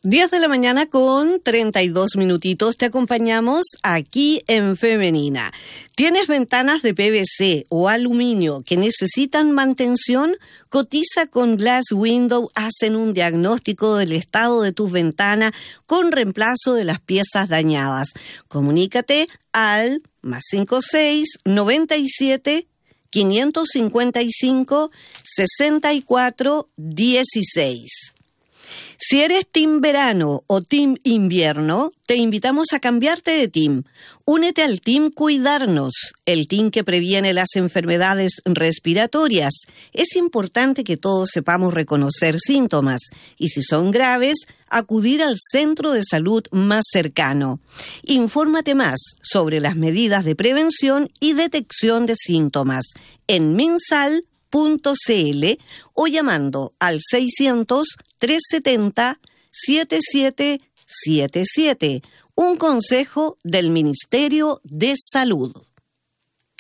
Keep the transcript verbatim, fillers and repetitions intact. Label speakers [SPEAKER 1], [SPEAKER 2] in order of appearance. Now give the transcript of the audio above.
[SPEAKER 1] diez de la mañana con treinta y dos minutitos. Te acompañamos aquí en Femenina. ¿Tienes ventanas de P V C o aluminio que necesitan mantención? Cotiza con Glass Window. Hacen un diagnóstico del estado de tus ventanas con reemplazo de las piezas dañadas. Comunícate al más cinco seis noventa y siete quinientos cincuenta y cinco sesenta y cuatro dieciséis. Si eres team verano o team invierno, te invitamos a cambiarte de team. Únete al team Cuidarnos, el team que previene las enfermedades respiratorias. Es importante que todos sepamos reconocer síntomas y, si son graves, acudir al centro de salud más cercano. Infórmate más sobre las medidas de prevención y detección de síntomas en minsal punto c l o llamando al seiscientos, trescientos setenta, setenta y siete setenta y siete. Un consejo del Ministerio de Salud.